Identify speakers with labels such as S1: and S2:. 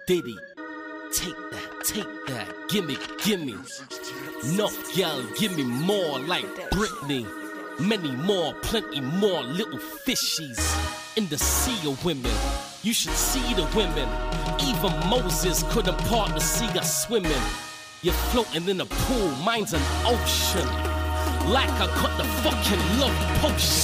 S1: Diddy. Take that, gimme. No, y'all, give me more like Britney. Many more, plenty more little fishies in the sea of women. You should see the women. Even Moses couldn't part the sea us swimming. You're floating in a pool, mine's an ocean. Like I got the fucking love potion.